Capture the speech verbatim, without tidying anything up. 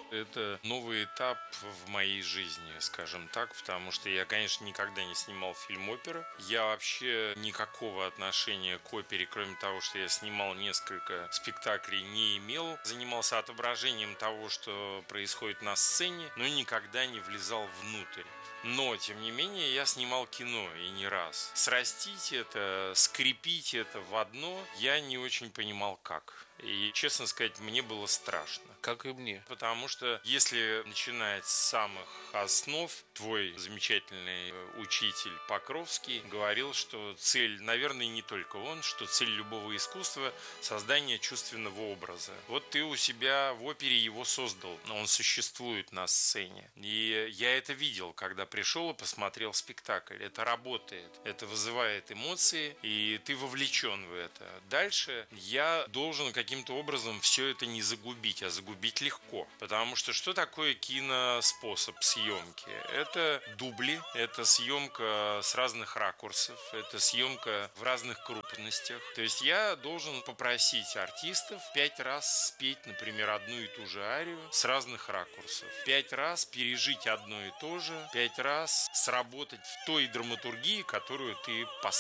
Это новый этап в моей жизни, скажем так, потому что я, конечно, никогда не снимал фильм опера. Я вообще никакого отношения к опере, кроме того, что я снимал несколько спектаклей, не имел. Занимался отображением того, что происходит на сцене, но никогда не влезал внутрь. Но, тем не менее, я снимал кино, и не раз. Срастить это, скрепить это в одно, я не очень понимал как. И, честно сказать, мне было страшно. Как и мне. Потому что если начинать с самых основ, твой замечательный учитель Покровский говорил, что цель, наверное, не только он, что цель любого искусства – создание чувственного образа. Вот ты у себя в опере его создал, но он существует на сцене. И я это видел, когда пришел и посмотрел спектакль. Это работает, это вызывает эмоции, и ты вовлечен в это. Дальше я должен каким-то образом все это не загубить, а загубить легко. Потому что что такое киноспособ съемки? Это дубли, это съемка с разных ракурсов, это съемка в разных крупностях. То есть я должен попросить артистов пять раз спеть, например, одну и ту же арию с разных ракурсов. Пять раз пережить одно и то же, пять раз сработать в той драматургии, которую ты поставил.